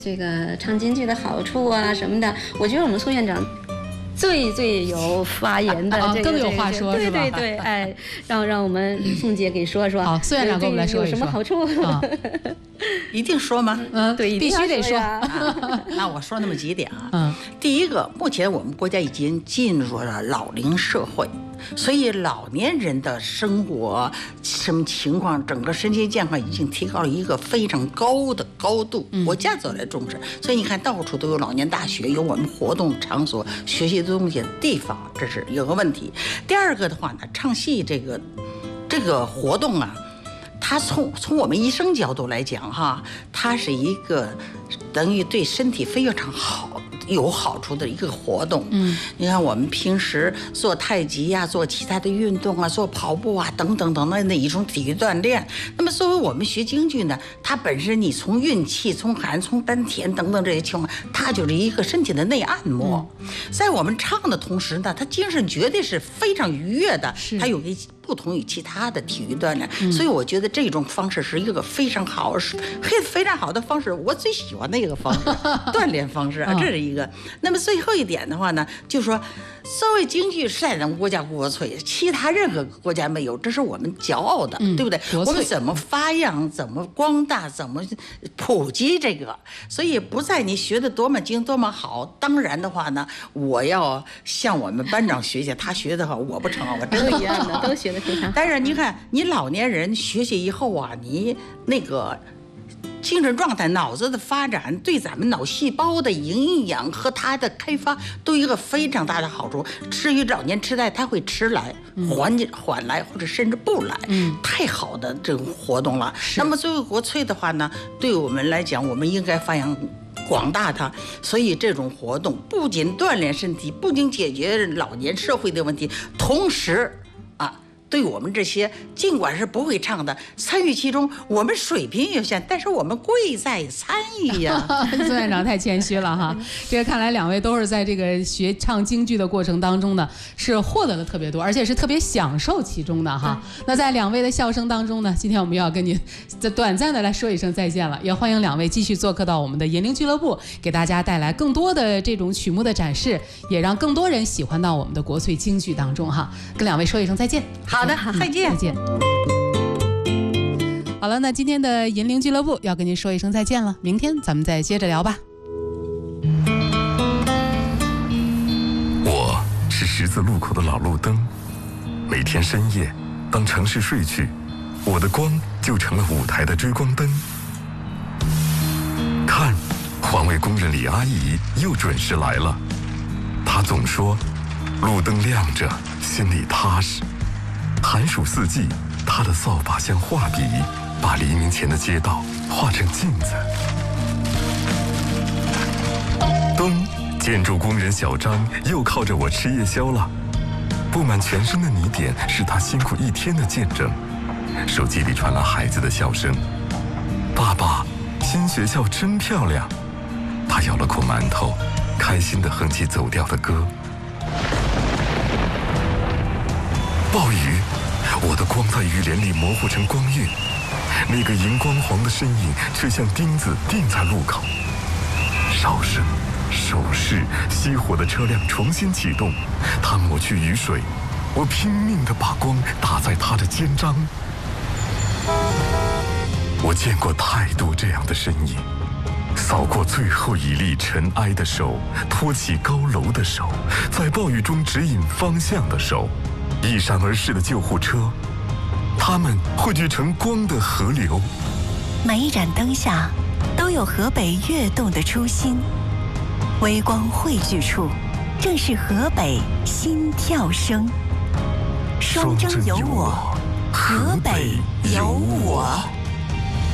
这个唱京剧的好处啊什么的，我觉得我们苏院长最有发言的， 更有话说是吧？ 对对对，哎，让我们凤姐给说说。 好，苏院长给我们来说一说有什么好处？ 一定说吗？ 对， 必须得说。 那我说那么几点啊。第一个，目前我们国家已经进入了老龄社会。所以老年人的生活什么情况，整个身心健康已经提高了一个非常高的高度，国家都来重视。所以你看，到处都有老年大学，有我们活动场所、学习东西的地方，这是有个问题。第二个的话呢，唱戏这个活动啊，它从我们医生角度来讲哈，它是一个等于对身体非常有好处的一个活动。你看我们平时做太极呀，做其他的运动啊，做跑步啊等等等等那一种体育锻炼。那么作为我们学京剧呢，它本身你从运气、从寒、从丹田等等这些情况，它就是一个身体的内按摩。在我们唱的同时呢，它精神绝对是非常愉悦的，它有一不同于其他的体育锻炼。所以我觉得这种方式是一个非常好的方式，我最喜欢的一个方式，锻炼方式啊，这是一个。那么最后一点的话呢，就是说，所谓京剧是在咱们国家国粹，其他任何国家没有，这是我们骄傲的，对不对？我们怎么发扬，怎么光大，怎么普及这个？所以不在你学的多么精多么好，当然的话呢，我要向我们班长学习，他学的好，我不成，我真的一样的，都学的非常好。 但是你看，你老年人学习以后啊，你那个精神状态、脑子的发展，对咱们脑细胞的营养和它的开发都有一个非常大的好处。至于老年痴呆，它会迟来、缓来，或者甚至不来。太好的这种活动了。那么作为国粹的话呢，对我们来讲，我们应该发扬广大它。所以这种活动不仅锻炼身体，不仅解决老年社会的问题，同时对我们这些尽管是不会唱的，参与其中，我们水平有限，但是我们贵在参与呀。 苏院长太谦虚了哈，这个看来两位都是在这个学唱京剧的过程当中呢，是获得了特别多，而且是特别享受其中的哈。那在两位的笑声当中呢，今天我们要跟您短暂的来说一声再见了，也欢迎两位继续做客到我们的银铃俱乐部，给大家带来更多的这种曲目的展示，也让更多人喜欢到我们的国粹京剧当中哈。跟两位说一声再见。 好的，再见。 再见。好了，那今天的银铃俱乐部要跟您说一声再见了，明天咱们再接着聊吧。 我是十字路口的老路灯，每天深夜，当城市睡去，我的光就成了舞台的追光灯。看，环卫工人李阿姨又准时来了。她总说，路灯亮着，心里踏实。寒暑四季，他的扫把像画笔，把黎明前的街道画成镜子。咚！建筑工人小张又靠着我吃夜宵了。布满全身的泥点是他辛苦一天的见证。手机里传来孩子的笑声：“爸爸，新学校真漂亮。”他咬了口馒头，开心地哼起走调的歌。暴雨，我的光在雨帘里模糊成光晕，那个荧光黄的身影却像钉子钉在路口。哨声、手势，熄火的车辆重新启动，他抹去雨水，我拼命地把光打在他的肩章。我见过太多这样的身影，扫过最后一粒尘埃的手，托起高楼的手，在暴雨中指引方向的手，一闪而逝的救护车，它们汇聚成光的河流。 每一盏灯下都有河北跃动的初心，微光汇聚处正是河北心跳声。双征有我，河北有我。